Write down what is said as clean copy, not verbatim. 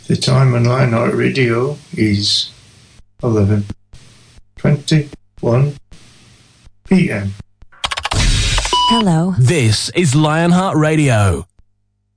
The time on Lionheart Radio is 11:21 p.m. Hello. This is Lionheart Radio.